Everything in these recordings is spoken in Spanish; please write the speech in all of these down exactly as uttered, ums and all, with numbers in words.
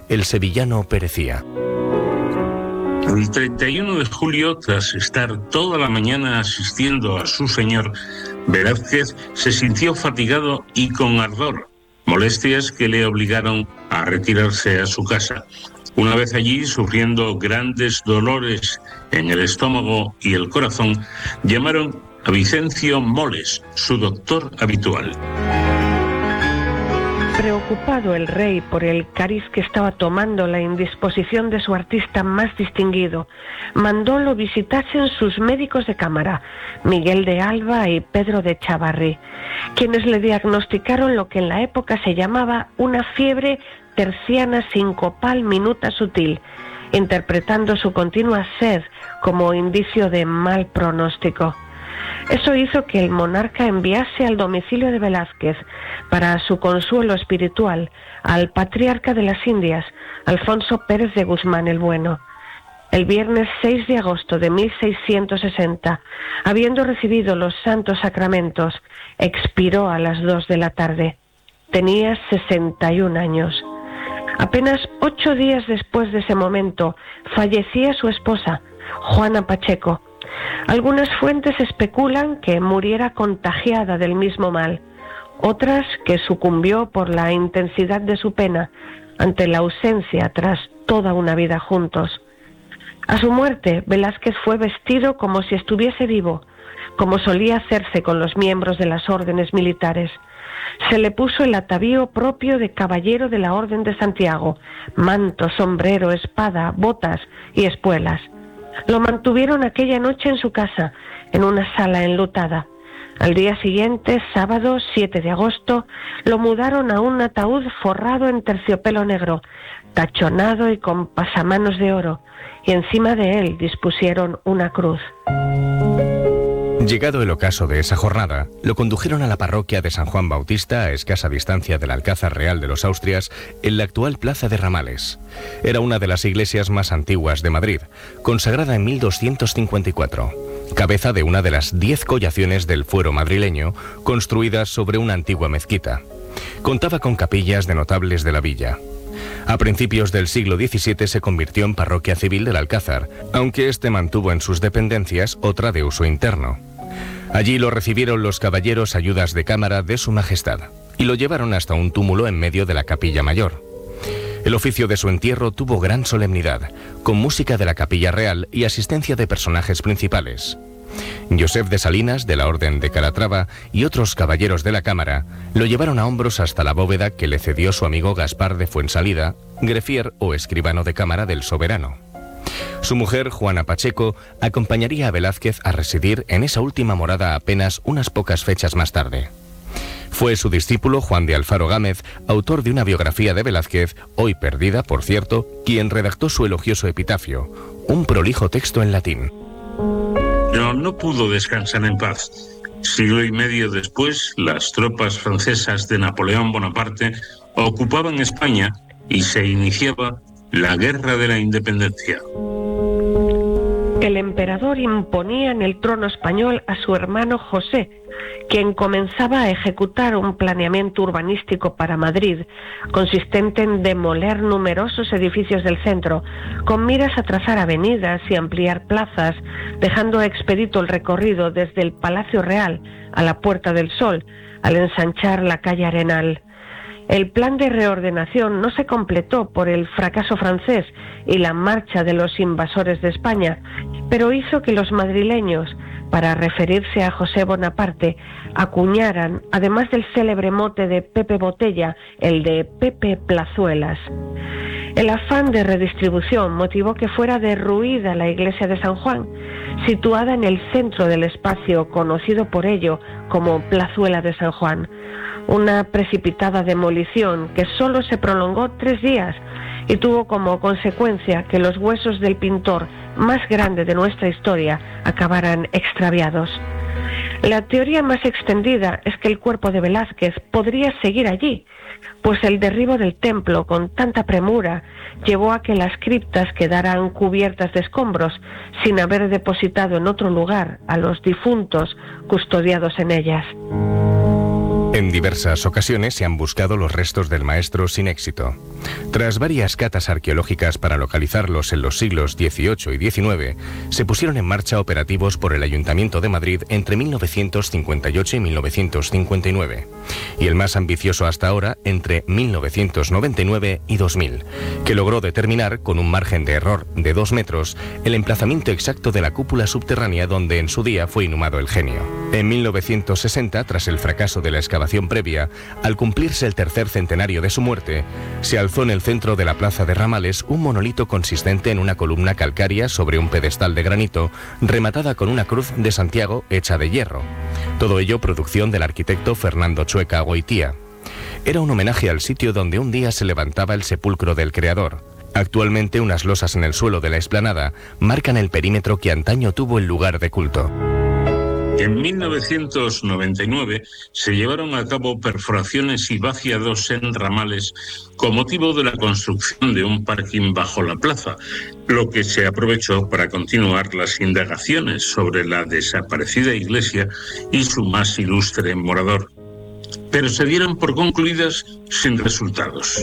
el sevillano perecía. El treinta y uno de julio, tras estar toda la mañana asistiendo a su señor, Velázquez se sintió fatigado y con ardor, molestias que le obligaron a retirarse a su casa. Una vez allí, sufriendo grandes dolores en el estómago y el corazón, llamaron a Vicencio Moles, su doctor habitual. Preocupado el rey por el cariz que estaba tomando la indisposición de su artista más distinguido, mandó lo visitasen sus médicos de cámara, Miguel de Alba y Pedro de Chavarri, quienes le diagnosticaron lo que en la época se llamaba una fiebre terciana sincopal minuta sutil, interpretando su continua sed como indicio de mal pronóstico. Eso hizo que el monarca enviase al domicilio de Velázquez, para su consuelo espiritual, al patriarca de las Indias, Alfonso Pérez de Guzmán el Bueno. El viernes seis de agosto de mil seiscientos sesenta, habiendo recibido los santos sacramentos, expiró a las dos de la tarde. Tenía sesenta y un años. Apenas ocho días después de ese momento, fallecía su esposa, Juana Pacheco. Algunas fuentes especulan que muriera contagiada del mismo mal, otras que sucumbió por la intensidad de su pena ante la ausencia tras toda una vida juntos. A su muerte, Velázquez fue vestido como si estuviese vivo, como solía hacerse con los miembros de las órdenes militares. Se le puso el atavío propio de caballero de la Orden de Santiago, manto, sombrero, espada, botas y espuelas. Lo mantuvieron aquella noche en su casa, en una sala enlutada. Al día siguiente, sábado siete de agosto, lo mudaron a un ataúd forrado en terciopelo negro, tachonado y con pasamanos de oro, y encima de él dispusieron una cruz. Llegado el ocaso de esa jornada, lo condujeron a la parroquia de San Juan Bautista, a escasa distancia del Alcázar Real de los Austrias, en la actual Plaza de Ramales. Era una de las iglesias más antiguas de Madrid, consagrada en mil doscientos cincuenta y cuatro, cabeza de una de las diez collaciones del fuero madrileño, construidas sobre una antigua mezquita. Contaba con capillas de notables de la villa. A principios del siglo diecisiete se convirtió en parroquia civil del Alcázar, aunque este mantuvo en sus dependencias otra de uso interno. Allí lo recibieron los caballeros ayudas de cámara de su majestad y lo llevaron hasta un túmulo en medio de la capilla mayor. El oficio de su entierro tuvo gran solemnidad, con música de la capilla real y asistencia de personajes principales. Josep de Salinas, de la Orden de Calatrava, y otros caballeros de la cámara lo llevaron a hombros hasta la bóveda que le cedió su amigo Gaspar de Fuensalida, greffier o escribano de cámara del soberano. Su mujer, Juana Pacheco, acompañaría a Velázquez a residir en esa última morada apenas unas pocas fechas más tarde. Fue su discípulo Juan de Alfaro Gámez, autor de una biografía de Velázquez, hoy perdida, por cierto, quien redactó su elogioso epitafio, un prolijo texto en latín. Pero no pudo descansar en paz. Siglo y medio después, las tropas francesas de Napoleón Bonaparte ocupaban España y se iniciaba la Guerra de la Independencia. El emperador imponía en el trono español a su hermano José, quien comenzaba a ejecutar un planeamiento urbanístico para Madrid, consistente en demoler numerosos edificios del centro, con miras a trazar avenidas y ampliar plazas, dejando expedito el recorrido desde el Palacio Real a la Puerta del Sol, al ensanchar la calle Arenal. El plan de reordenación no se completó por el fracaso francés y la marcha de los invasores de España, pero hizo que los madrileños, para referirse a José Bonaparte, acuñaran, además del célebre mote de Pepe Botella, el de Pepe Plazuelas. El afán de redistribución motivó que fuera derruida la iglesia de San Juan, situada en el centro del espacio conocido por ello como Plazuela de San Juan. Una precipitada demolición que solo se prolongó tres días y tuvo como consecuencia que los huesos del pintor más grande de nuestra historia acabaran extraviados. La teoría más extendida es que el cuerpo de Velázquez podría seguir allí, pues el derribo del templo con tanta premura llevó a que las criptas quedaran cubiertas de escombros sin haber depositado en otro lugar a los difuntos custodiados en ellas. En diversas ocasiones se han buscado los restos del maestro sin éxito. Tras varias catas arqueológicas para localizarlos en los siglos dieciocho y diecinueve, se pusieron en marcha operativos por el Ayuntamiento de Madrid entre mil novecientos cincuenta y ocho y mil novecientos cincuenta y nueve, y el más ambicioso hasta ahora entre mil novecientos noventa y nueve y dos mil, que logró determinar, con un margen de error de dos metros, el emplazamiento exacto de la cúpula subterránea donde en su día fue inhumado el genio. En mil novecientos sesenta, tras el fracaso de la excavación previa, al cumplirse el tercer centenario de su muerte, se alzó en el centro de la plaza de Ramales un monolito consistente en una columna calcárea sobre un pedestal de granito, rematada con una cruz de Santiago hecha de hierro. Todo ello producción del arquitecto Fernando Chueca Goitía. Era un homenaje al sitio donde un día se levantaba el sepulcro del creador. Actualmente unas losas en el suelo de la explanada marcan el perímetro que antaño tuvo el lugar de culto. En mil novecientos noventa y nueve se llevaron a cabo perforaciones y vaciados en Ramales con motivo de la construcción de un parking bajo la plaza, lo que se aprovechó para continuar las indagaciones sobre la desaparecida iglesia y su más ilustre morador. Pero se dieron por concluidas sin resultados.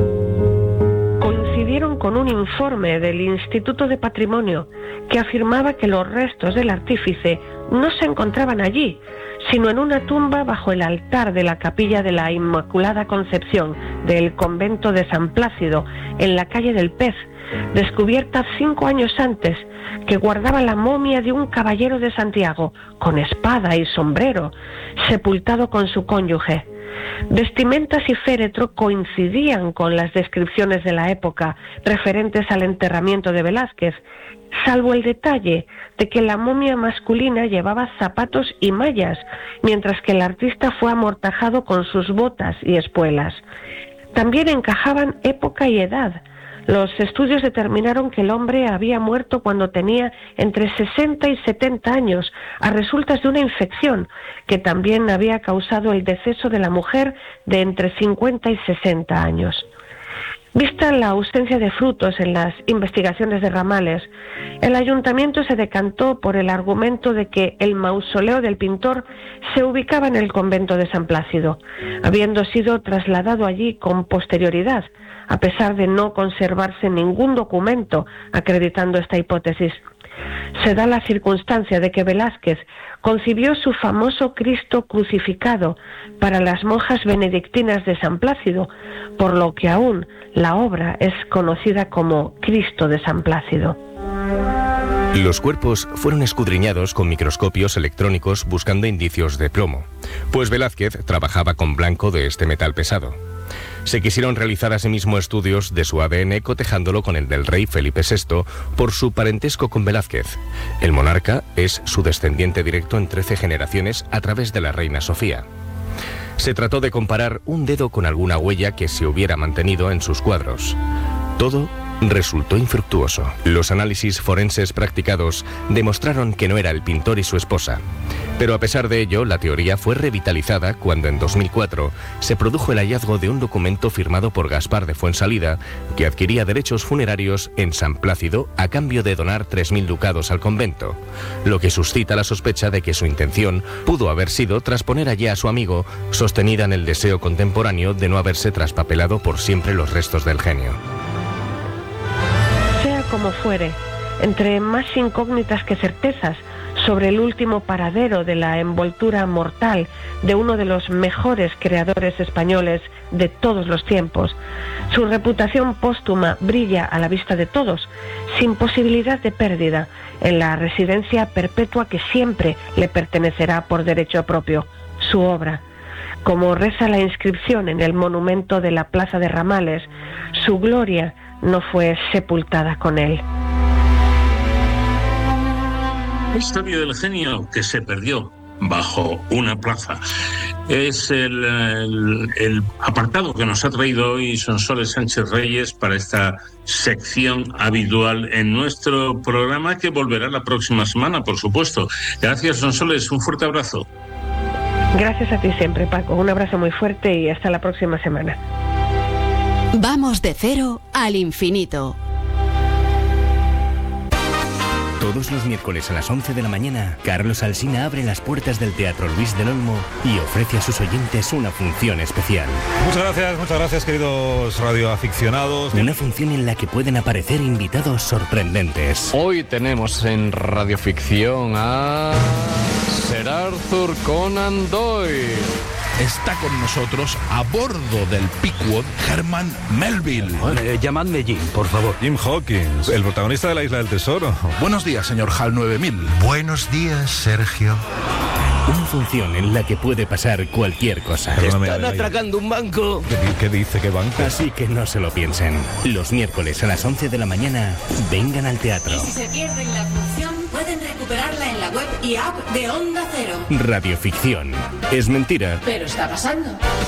Coincidieron con un informe del Instituto de Patrimonio que afirmaba que los restos del artífice no se encontraban allí, sino en una tumba bajo el altar de la capilla de la Inmaculada Concepción del convento de San Plácido, en la calle del Pez, descubierta cinco años antes, que guardaba la momia de un caballero de Santiago, con espada y sombrero, sepultado con su cónyuge. Vestimentas y féretro coincidían con las descripciones de la época referentes al enterramiento de Velázquez, salvo el detalle de que la momia masculina llevaba zapatos y mallas, mientras que el artista fue amortajado con sus botas y espuelas. También encajaban época y edad. Los estudios determinaron que el hombre había muerto cuando tenía entre sesenta y setenta años, a resultas de una infección que también había causado el deceso de la mujer de entre cincuenta y sesenta años. Vista la ausencia de frutos en las investigaciones de Ramales, el ayuntamiento se decantó por el argumento de que el mausoleo del pintor se ubicaba en el convento de San Plácido, habiendo sido trasladado allí con posterioridad, a pesar de no conservarse ningún documento acreditando esta hipótesis. Se da la circunstancia de que Velázquez concibió su famoso Cristo crucificado para las monjas benedictinas de San Plácido, por lo que aún la obra es conocida como Cristo de San Plácido. Los cuerpos fueron escudriñados con microscopios electrónicos buscando indicios de plomo, pues Velázquez trabajaba con blanco de este metal pesado. Se quisieron realizar asimismo estudios de su A D N cotejándolo con el del rey Felipe sexto por su parentesco con Velázquez. El monarca es su descendiente directo en trece generaciones a través de la reina Sofía. Se trató de comparar un dedo con alguna huella que se hubiera mantenido en sus cuadros. Todo resultó infructuoso. Los análisis forenses practicados demostraron que no era el pintor y su esposa. Pero a pesar de ello, la teoría fue revitalizada cuando en dos mil cuatro se produjo el hallazgo de un documento firmado por Gaspar de Fuensalida que adquiría derechos funerarios en San Plácido a cambio de donar tres mil ducados al convento, lo que suscita la sospecha de que su intención pudo haber sido trasponer allí a su amigo, sostenida en el deseo contemporáneo de no haberse traspapelado por siempre los restos del genio. Sea como fuere, entre más incógnitas que certezas sobre el último paradero de la envoltura mortal de uno de los mejores creadores españoles de todos los tiempos, su reputación póstuma brilla a la vista de todos, sin posibilidad de pérdida, en la residencia perpetua que siempre le pertenecerá por derecho propio, su obra. Como reza la inscripción en el monumento de la Plaza de Ramales, su gloria no fue sepultada con él. La historia del genio que se perdió bajo una plaza es el, el, el apartado que nos ha traído hoy Sonsoles Sánchez Reyes para esta sección habitual en nuestro programa, que volverá la próxima semana, por supuesto. Gracias, Sonsoles, un fuerte abrazo. Gracias a ti siempre, Paco. Un abrazo muy fuerte y hasta la próxima semana. Vamos de cero al infinito. Todos los miércoles a las once de la mañana, Carlos Alsina abre las puertas del Teatro Luis del Olmo y ofrece a sus oyentes una función especial. Muchas gracias, muchas gracias, queridos radioaficionados. Una función en la que pueden aparecer invitados sorprendentes. Hoy tenemos en Radioficción a Sir Arthur Conan Doyle. Está con nosotros a bordo del Pequod Herman Melville. Eh, llamadme Jim, por favor. Jim Hawkins, el protagonista de La Isla del Tesoro. Buenos días, señor Hal nueve mil. Buenos días, Sergio. Una función en la que puede pasar cualquier cosa. Perdóname, Están atracando un banco. ¿Qué, qué dice? ¿Qué banco? Así que no se lo piensen. Los miércoles a las once de la mañana, vengan al teatro. Y si se pierden la función, pueden recuperarla en la web y app de Onda Cero. Radioficción. Es mentira. Pero está pasando.